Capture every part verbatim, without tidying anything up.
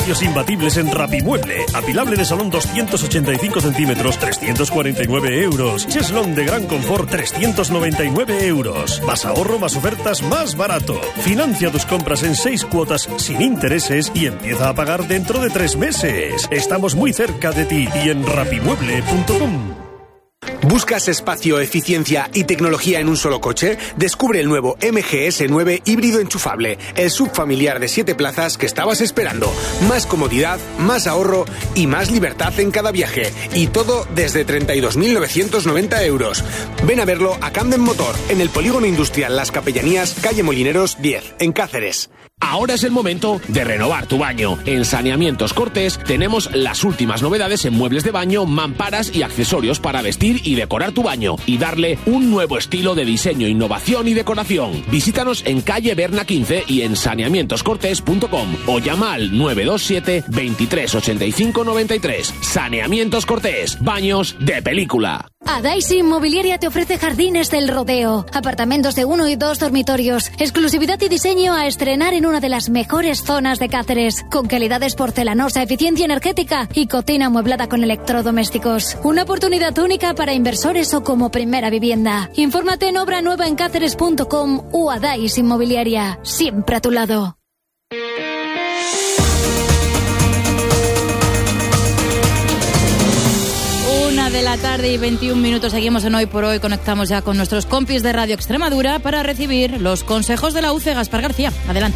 Precios imbatibles en Rapimueble. Apilable de salón doscientos ochenta y cinco centímetros, trescientos cuarenta y nueve euros. Cheslón de gran confort, trescientos noventa y nueve euros. Más ahorro, más ofertas, más barato. Financia tus compras en seis cuotas sin intereses y empieza a pagar dentro de tres meses. Estamos muy cerca de ti y en rapimueble punto com. ¿Buscas espacio, eficiencia y tecnología en un solo coche? Descubre el nuevo M G S nueve híbrido enchufable, el subfamiliar de siete plazas que estabas esperando. Más comodidad, más ahorro y más libertad en cada viaje. Y todo desde treinta y dos mil novecientos noventa euros. Ven a verlo a Camden Motor, en el Polígono Industrial Las Capellanías, calle Molineros diez, en Cáceres. Ahora es el momento de renovar tu baño. En Saneamientos Cortés tenemos las últimas novedades en muebles de baño, mamparas y accesorios para vestir y decorar tu baño y darle un nuevo estilo de diseño, innovación y decoración. Visítanos en calle Berna quince y en saneamientos cortés punto com o llama al nueve dos siete, veintitrés ochenta y cinco noventa y tres. Saneamientos Cortés, baños de película. Adaisi Inmobiliaria te ofrece Jardines del Rodeo, apartamentos de uno y dos dormitorios, exclusividad y diseño a estrenar en una de las mejores zonas de Cáceres, con calidades porcelanosa, eficiencia energética y cocina amueblada con electrodomésticos. Una oportunidad única para inversores o como primera vivienda. Infórmate en obra nueva en cáceres punto com o Adaisi Inmobiliaria, siempre a tu lado. Una de la tarde y veintiún minutos, seguimos en Hoy por Hoy. Conectamos ya con nuestros compis de Radio Extremadura para recibir los consejos de la U C E. Gaspar García, adelante.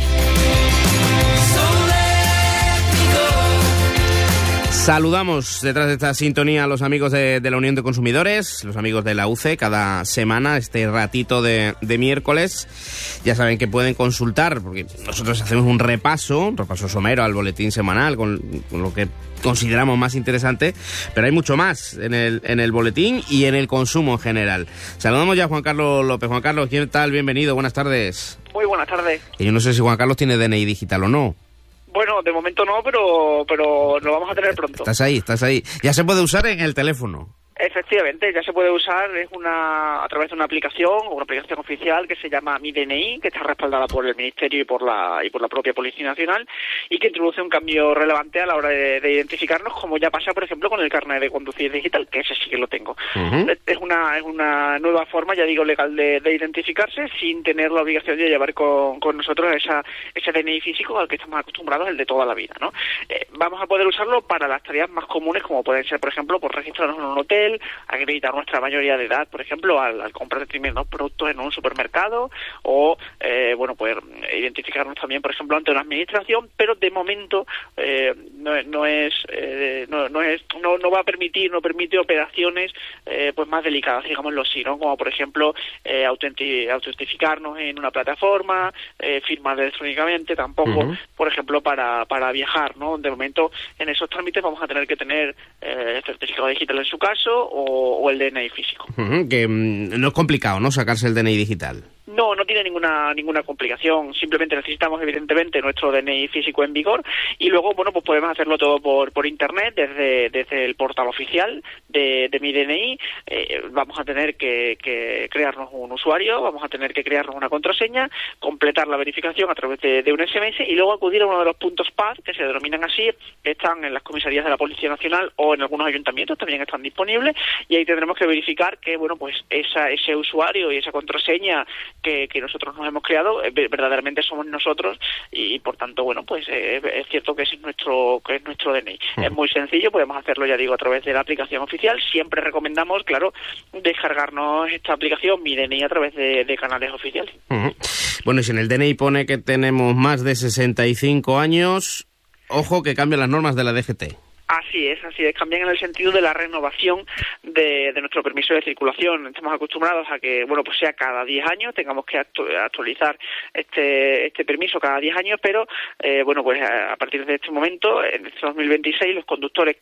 Saludamos detrás de esta sintonía a los amigos de, de la Unión de Consumidores, los amigos de la U C E, cada semana, este ratito de, de miércoles. Ya saben que pueden consultar, porque nosotros hacemos un repaso, un repaso somero al boletín semanal, con, con lo que consideramos más interesante, pero hay mucho más en el, en el boletín y en el consumo en general. Saludamos ya a Juan Carlos López. Juan Carlos, ¿qué tal? Bienvenido, buenas tardes. Muy buenas tardes. Y yo no sé si Juan Carlos tiene D N I digital o no. Bueno, de momento no, pero pero lo vamos a tener pronto. Estás ahí, estás ahí. Ya se puede usar en el teléfono. Efectivamente, ya se puede usar, es una a través de una aplicación, o una aplicación oficial que se llama Mi D N I, que está respaldada por el Ministerio y por la y por la propia Policía Nacional, y que introduce un cambio relevante a la hora de, de identificarnos, como ya pasa, por ejemplo, con el carnet de conducir digital, que ese sí que lo tengo. Uh-huh. Es una es una nueva forma, ya digo, legal de, de identificarse, sin tener la obligación de llevar con, con nosotros esa ese D N I físico al que estamos acostumbrados, el de toda la vida, ¿no? Eh, vamos a poder usarlo para las tareas más comunes, como pueden ser, por ejemplo, por registrarnos en un hotel, acreditar nuestra mayoría de edad, por ejemplo, al, al comprar determinados productos en un supermercado, o eh, bueno, pues identificarnos también, por ejemplo, ante una administración, pero de momento eh, no, no es eh, no, no es no, no va a permitir, no permite operaciones eh, pues más delicadas, digámoslo así, ¿no? Como por ejemplo eh, autenti- autentificarnos en una plataforma, eh, firmar electrónicamente, tampoco, uh-huh. por ejemplo, para para viajar, ¿no? De momento en esos trámites vamos a tener que tener eh, certificado digital en su caso, o o el D N I físico. Uh-huh, que mm, no es complicado, ¿no?, sacarse el D N I digital. No, no tiene ninguna ninguna complicación. Simplemente necesitamos, evidentemente, nuestro D N I físico en vigor, y luego, bueno, pues podemos hacerlo todo por por internet, desde desde el portal oficial de, de Mi D N I. Eh, vamos a tener que, que crearnos un usuario, vamos a tener que crearnos una contraseña, completar la verificación a través de, de un S M S, y luego acudir a uno de los puntos P A D, que se denominan así, que están en las comisarías de la Policía Nacional o en algunos ayuntamientos, también están disponibles, y ahí tendremos que verificar que, bueno, pues esa ese usuario y esa contraseña Que, que nosotros nos hemos creado, eh, verdaderamente somos nosotros, y por tanto, bueno, pues eh, es cierto que es nuestro que es nuestro D N I. Uh-huh. Es muy sencillo, podemos hacerlo, ya digo, a través de la aplicación oficial. Siempre recomendamos, claro, descargarnos esta aplicación, Mi D N I, a través de, de canales oficiales. Uh-huh. Bueno, y si en el D N I pone que tenemos más de sesenta y cinco años, ojo que cambian las normas de la D G T. Así es, así es. Cambian en el sentido de la renovación de, de nuestro permiso de circulación. Estamos acostumbrados a que, bueno, pues sea cada diez años, tengamos que actualizar este este permiso cada diez años, pero, eh, bueno, pues a partir de este momento, en este dos mil veintiséis, los conductores que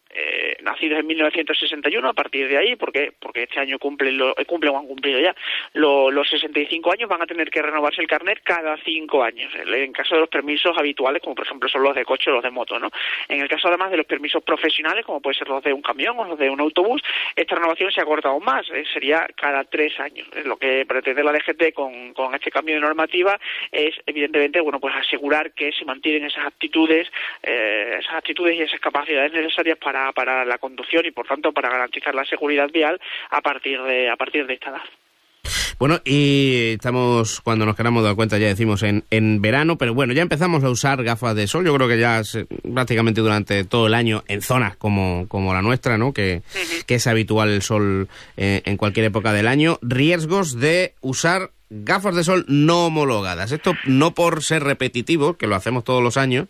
eh, nacidos en mil novecientos sesenta y uno, a partir de ahí, porque porque este año cumplen, lo, cumplen o han cumplido ya lo, los sesenta y cinco años, van a tener que renovarse el carnet cada cinco años, en caso de los permisos habituales, como por ejemplo son los de coche o los de moto, ¿no? En el caso además de los permisos profesionales, como puede ser los de un camión o los de un autobús, esta renovación se ha cortado más, eh, sería cada tres años. Lo que pretende la D G T con, con este cambio de normativa es, evidentemente, bueno, pues asegurar que se mantienen esas aptitudes, eh, esas aptitudes y esas capacidades necesarias para, para la conducción y, por tanto, para garantizar la seguridad vial a partir de, a partir de esta edad. Bueno, y estamos, cuando nos queramos dar cuenta, ya decimos en, en verano, pero bueno, ya empezamos a usar gafas de sol, yo creo que ya es, prácticamente durante todo el año, en zonas como, como la nuestra, ¿no? Que, uh-huh. que es habitual el sol eh, en cualquier época del año. Riesgos de usar gafas de sol no homologadas. Esto no por ser repetitivo, que lo hacemos todos los años,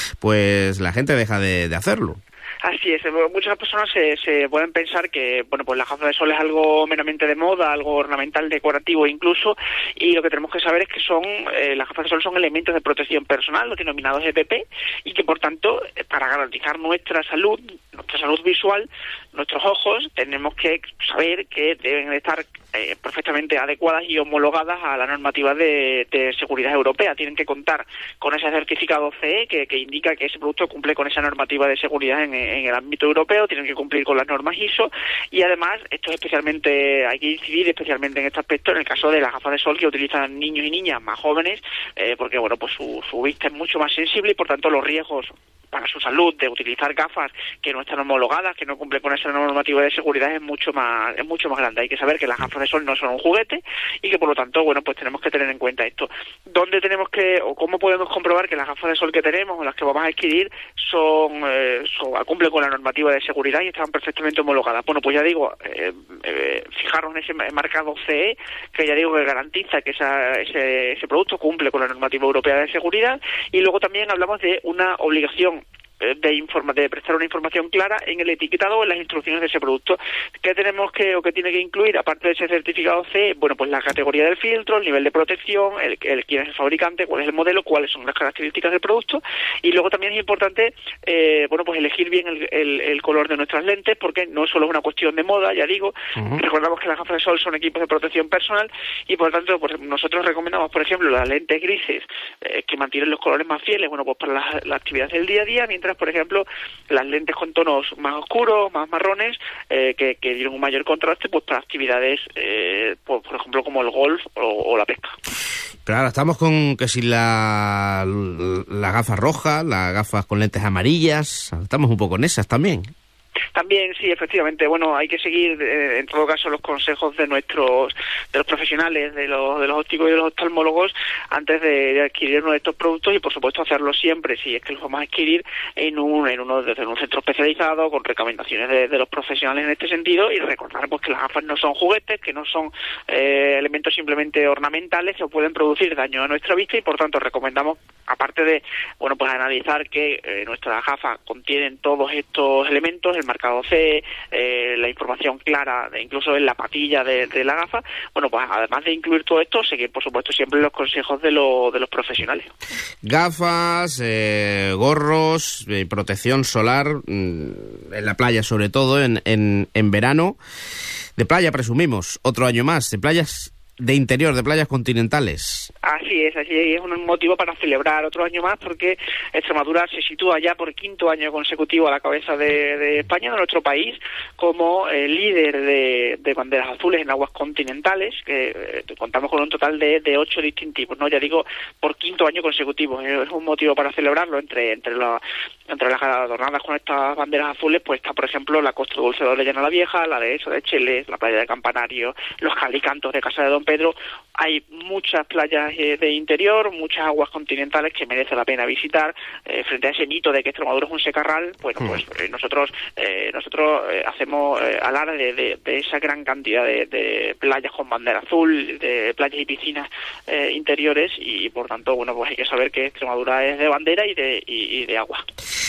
pues la gente deja de, de hacerlo. Así es, muchas personas se, se pueden pensar que, bueno, pues la gafa de sol es algo meramente de moda, algo ornamental, decorativo incluso, y lo que tenemos que saber es que son, eh, las gafas de sol son elementos de protección personal, los denominados E P P, y que por tanto, para garantizar nuestra salud, nuestra salud visual, nuestros ojos, tenemos que saber que deben estar eh, perfectamente adecuadas y homologadas a la normativa de, de seguridad europea. Tienen que contar con ese certificado C E que, que indica que ese producto cumple con esa normativa de seguridad en, en el ámbito europeo, tienen que cumplir con las normas I S O, y además esto es especialmente, hay que incidir especialmente en este aspecto en el caso de las gafas de sol que utilizan niños y niñas más jóvenes, eh, porque bueno, pues su, su vista es mucho más sensible y por tanto los riesgos para su salud de utilizar gafas que no están homologadas, que no cumplen con esa normativa de seguridad es mucho más es mucho más grande. Hay que saber que las gafas de sol no son un juguete y que por lo tanto, bueno, pues tenemos que tener en cuenta esto. ¿Dónde tenemos que, o cómo podemos comprobar que las gafas de sol que tenemos o las que vamos a adquirir son, eh, son cumplen con la normativa de seguridad y están perfectamente homologadas? Bueno, pues ya digo, eh, eh, fijaros en ese marcado C E, que ya digo que garantiza que esa, ese, ese producto cumple con la normativa europea de seguridad, y luego también hablamos de una obligación de informa, de prestar una información clara en el etiquetado o en las instrucciones de ese producto. ¿Qué tenemos que o qué tiene que incluir aparte de ese certificado C? Bueno, pues la categoría del filtro, el nivel de protección, el, el quién es el fabricante, cuál es el modelo, cuáles son las características del producto, y luego también es importante eh, bueno, pues elegir bien el, el, el color de nuestras lentes, porque no solo es una cuestión de moda, ya digo. Uh-huh. Recordamos que las gafas de sol son equipos de protección personal y por lo tanto pues nosotros recomendamos, por ejemplo, las lentes grises eh, que mantienen los colores más fieles, bueno, pues para las, las actividades del día a día, mientras por ejemplo las lentes con tonos más oscuros, más marrones, eh, que, que dieron un mayor contraste pues para actividades eh, por, por ejemplo como el golf o, o la pesca. Pero ahora estamos con que si la, la gafas rojas, las gafas con lentes amarillas, estamos un poco en esas también. También, sí, efectivamente. Bueno, hay que seguir, eh, en todo caso, los consejos de nuestros, de los profesionales, de los, de los ópticos y de los oftalmólogos antes de, de adquirir uno de estos productos, y por supuesto hacerlo siempre, si es que los vamos a adquirir en un, en uno, desde un centro especializado, con recomendaciones de, de los profesionales en este sentido, y recordar pues que las gafas no son juguetes, que no son eh, elementos simplemente ornamentales que pueden producir daño a nuestra vista, y por tanto recomendamos, aparte de, bueno, pues analizar que eh, nuestras gafas contienen todos estos elementos, el marcado C, eh, la información clara, de, incluso en la patilla de, de la gafa, bueno, pues además de incluir todo esto, seguir por supuesto siempre los consejos de, lo, de los profesionales. Gafas, eh, gorros, eh, protección solar, mmm, en la playa sobre todo, en, en, en verano. De playa presumimos, otro año más, de playas de interior, de playas continentales. Así es, así es, es un motivo para celebrar otro año más, porque Extremadura se sitúa ya por quinto año consecutivo a la cabeza de, de España, de nuestro país, como eh, líder de, de banderas azules en aguas continentales, que eh, contamos con un total de, de ocho distintivos, ¿no? Ya digo, por quinto año consecutivo, eh, es un motivo para celebrarlo. Entre entre, la, entre las adornadas con estas banderas azules, pues está, por ejemplo, la Costa Dulce de Orellana la Vieja, la de Eso de Cheles, la playa de Campanario, los Calicantos de Casa de Don Pedro. Hay muchas playas eh, de interior, muchas aguas continentales que merece la pena visitar. Eh, frente a ese mito de que Extremadura es un secarral, bueno, pues eh, nosotros eh, nosotros eh, hacemos eh, alarde de, de, de esa gran cantidad de, de playas con bandera azul, de playas y piscinas eh, interiores, y por tanto, bueno, pues hay que saber que Extremadura es de bandera y de, y, y de agua.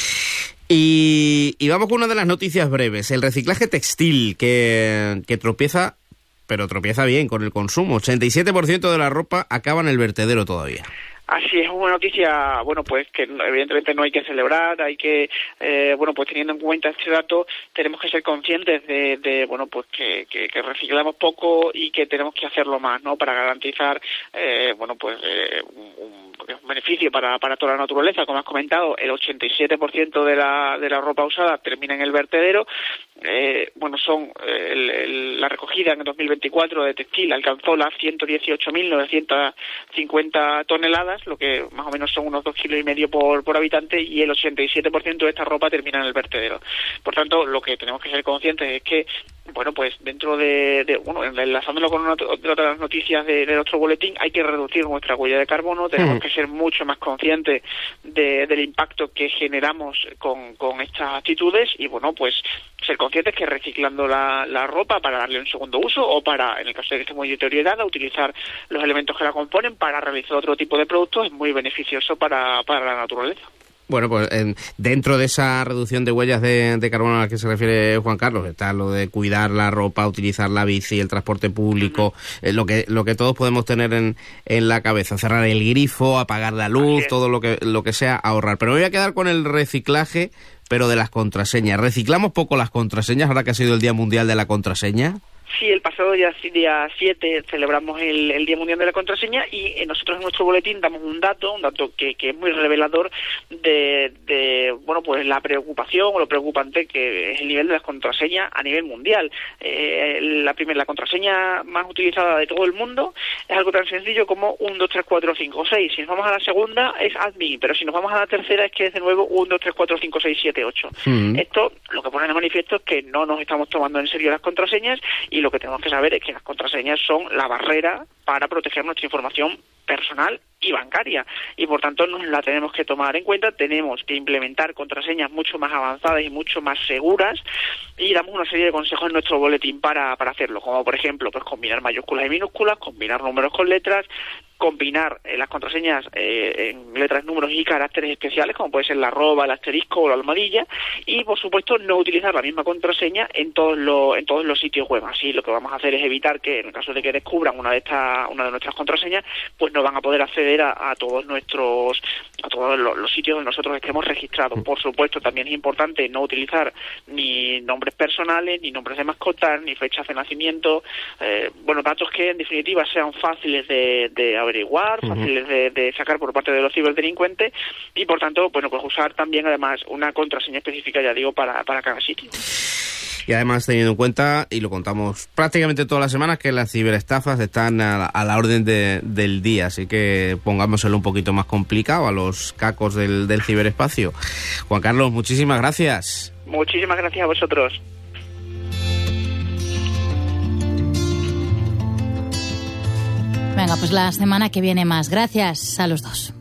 Y, y vamos con una de las noticias breves, el reciclaje textil, que, que tropieza, pero tropieza bien con el consumo. ochenta y siete por ciento de la ropa acaba en el vertedero todavía. Así es, una noticia, bueno, pues que evidentemente no hay que celebrar, hay que, eh, bueno, pues teniendo en cuenta este dato, tenemos que ser conscientes de, de bueno, pues que, que, que reciclamos poco y que tenemos que hacerlo más, ¿no? Para garantizar, eh, bueno, pues eh, un, un beneficio para, para toda la naturaleza. Como has comentado, el ochenta y siete por ciento de la, de la ropa usada termina en el vertedero. Eh, bueno, son eh, el, el, la recogida en el dos mil veinticuatro de textil alcanzó las ciento dieciocho mil novecientas cincuenta toneladas, lo que más o menos son unos dos kilos y medio por, por habitante, y el ochenta y siete por ciento de esta ropa termina en el vertedero. Por tanto, lo que tenemos que ser conscientes es que, bueno, pues dentro de, de bueno, enlazándolo con una, otras noticias de, de nuestro boletín, hay que reducir nuestra huella de carbono, tenemos mm. que ser mucho más conscientes de, del impacto que generamos con, con estas actitudes y, bueno, pues ser conscientes que reciclando la, la ropa para darle un segundo uso o para, en el caso de que esté muy deteriorada, utilizar los elementos que la componen para realizar otro tipo de productos es muy beneficioso para, para la naturaleza. Bueno, pues en, dentro de esa reducción de huellas de, de carbono a la que se refiere Juan Carlos, está lo de cuidar la ropa, utilizar la bici, el transporte público, uh-huh. eh, lo que lo que todos podemos tener en, en la cabeza, cerrar el grifo, apagar la luz, todo lo que lo que sea, ahorrar. Pero me voy a quedar con el reciclaje, pero de las contraseñas. ¿Reciclamos poco las contraseñas ahora que ha sido el Día Mundial de la Contraseña? Sí, el pasado día día siete celebramos el, el Día Mundial de la Contraseña y eh, nosotros en nuestro boletín damos un dato, un dato que, que es muy revelador de, de, bueno, pues la preocupación o lo preocupante que es el nivel de las contraseñas a nivel mundial. Eh, la primera, la contraseña más utilizada de todo el mundo es algo tan sencillo como uno, dos, tres, cuatro, cinco, seis. Si nos vamos a la segunda es admin, pero si nos vamos a la tercera es que es de nuevo uno, dos, tres, cuatro, cinco, seis, siete, ocho. Mm. Esto lo que pone de manifiesto es que no nos estamos tomando en serio las contraseñas y lo que tenemos que saber es que las contraseñas son la barrera para proteger nuestra información personal y bancaria y por tanto nos la tenemos que tomar en cuenta, tenemos que implementar contraseñas mucho más avanzadas y mucho más seguras y damos una serie de consejos en nuestro boletín para, para hacerlo, como por ejemplo pues combinar mayúsculas y minúsculas, combinar números con letras, combinar eh, las contraseñas eh, en letras, números y caracteres especiales, como puede ser la arroba, el asterisco o la almohadilla, y por supuesto no utilizar la misma contraseña en todos los en todos los sitios web. Así lo que vamos a hacer es evitar que en el caso de que descubran una de estas una de nuestras contraseñas, pues no van a poder acceder a, a todos nuestros a todos los, los sitios donde nosotros estemos registrados. Por supuesto, también es importante no utilizar ni nombres personales, ni nombres de mascotas, ni fechas de nacimiento, eh, bueno, datos que en definitiva sean fáciles de, de averiguar, uh-huh. fáciles de, de sacar por parte de los ciberdelincuentes y por tanto, bueno, pues usar también además una contraseña específica, ya digo, para, para cada sitio. Y además teniendo en cuenta, y lo contamos prácticamente todas las semanas, que las ciberestafas están a, a la orden de, del día, así que pongámoselo un poquito más complicado a los cacos del, del ciberespacio. Juan Carlos, muchísimas gracias. Muchísimas gracias a vosotros. Venga, pues la semana que viene más. Gracias a los dos.